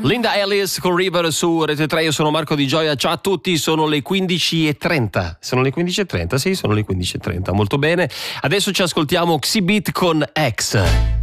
Linda Ellis con River su Rete 3, io sono Marco Di Gioia, ciao a tutti, sono le 15:30. Sono le 15:30? Sì, sono le 15:30, molto bene. Adesso ci ascoltiamo Xzibit con X.